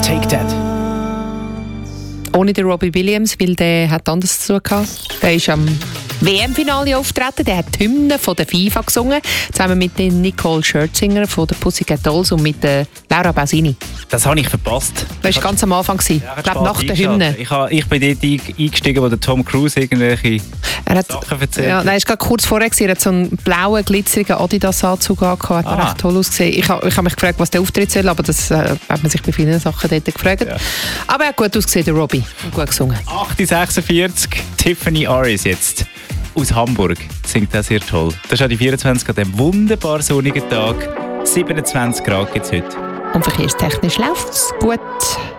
Take That. Ohne den Robbie Williams, weil der hat anders zu tun gehabt. Der ist am WM-Finale auftreten. Der hat die Hymne von der FIFA gesungen, zusammen mit den Nicole Scherzinger von der Pussycat Dolls und mit der Laura Bausini. Das habe ich verpasst. Das war ganz am Anfang. Ich glaube, nach der Hymne. Ich bin dort eingestiegen, wo der Tom Cruise irgendwelche Sachen erzählt. Ja, nein, es war gerade kurz vorher. Er hat so einen blauen, glitzerigen Adidas-Anzug angehabt. Hat recht toll ausgesehen. Ich habe mich gefragt, was der Auftritt soll, aber das hat man sich bei vielen Sachen dort gefragt. Ja. Aber er hat gut ausgesehen, der Robbie. Und gut gesungen. 8:46, Tiffany Aris jetzt. Aus Hamburg singt das sehr toll. Das ist auch die 24 an diesem wunderbar sonnigen Tag. 27 Grad gibt es heute. Und verkehrstechnisch läuft es gut.